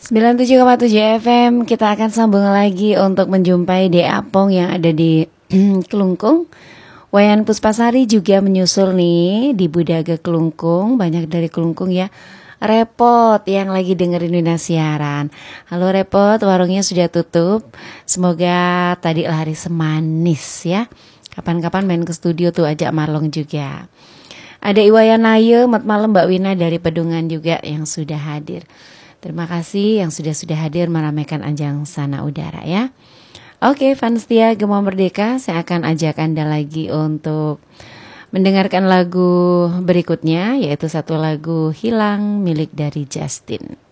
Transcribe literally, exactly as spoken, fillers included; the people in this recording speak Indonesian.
sembilan puluh tujuh koma tujuh F M. Kita akan sambung lagi untuk menjumpai De Apong yang ada di Kelungkung. Wayan Puspasari juga menyusul nih di Budaga Kelungkung. Banyak dari Kelungkung ya. Repot yang lagi dengerin Wina siaran. Halo Repot, warungnya sudah tutup. Semoga tadi lari semanis ya. Kapan-kapan main ke studio tuh, ajak Marlong juga. Ada Iwayan Naye, mat malam Mbak Wina dari Pedungan juga yang sudah hadir. Terima kasih yang sudah-sudah hadir meramaikan ajang Sana Udara ya. Oke, fans setia Gema Merdeka, saya akan ajak Anda lagi untuk mendengarkan lagu berikutnya, yaitu satu lagu Hilang milik dari Justin.